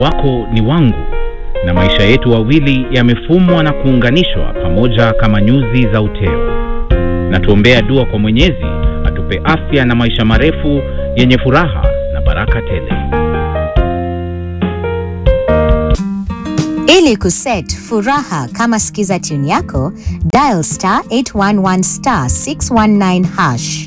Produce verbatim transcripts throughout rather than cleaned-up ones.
wako ni wangu, na maisha yetu wawili yamefumwa na kuunganishwa pamoja kama nyuzi za uteo. Na tuombea dua kwa Mwenyezi atupe afya na maisha marefu yenye furaha na baraka tele. Ili kuset furaha kama sikiza tune yako, dial star eight one one star six one nine hash.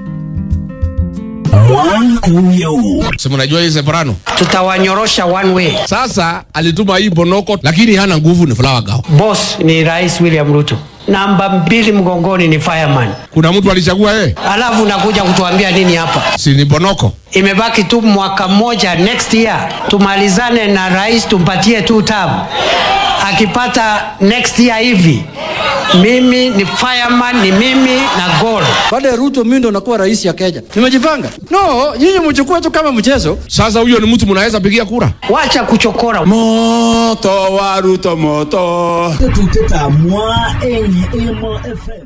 Sema unajua hii Separano tutawanyorosha one way. Sasa alituma hii Bonoko lakini hana nguvu, ni Flower Girl. Boss ni Rais William Ruto. Namba mbili mgongoni ni Fireman. Kuna mtu alichagua yeye? Alafu unakuja kutuambia nini hapa? Si ni Bonoko. Imebaki tu mwaka mmoja, next year tumalizane na rais, tumpatie tu term. Akipata next year hivi, mimi ni Fireman, ni mimi na goal. Baada ya Ruto mimi ndo nakuwa rais ya Kenya. Nimejipanga. No, nyinyi mchukue tu kama mchezo. Sasa huyo ni mtu mnaweza pigia kura. Wacha kuchokora. Moto wa Ruto moto. Tuteta mwa enyi emo F M.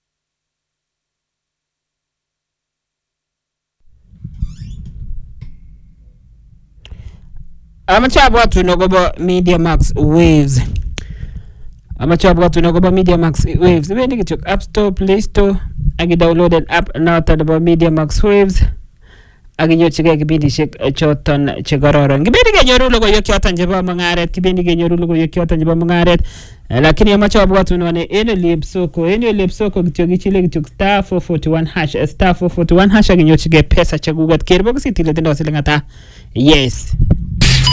Amachabu watu nogoba Media Max Waves. Amachabu watu nogoba Media Max Waves. Wendi kichok App Store, Play Store. Agi download an app na tadaba Media Max Waves. Agi nyochige kibindi shek choton chegororon. Kibindi genyoru logo yoki watan jeba mangaret. Kibindi genyoru logo yoki watan jeba mangaret. Lakini amachabu watu nwane ene liepsoko. Ene liepsoko kityogi chile kityok star four forty-one hash. Star four forty-one hash agi nyochige pesa chagugat. Kirbo kasi tile tendo wasilingata. Yes.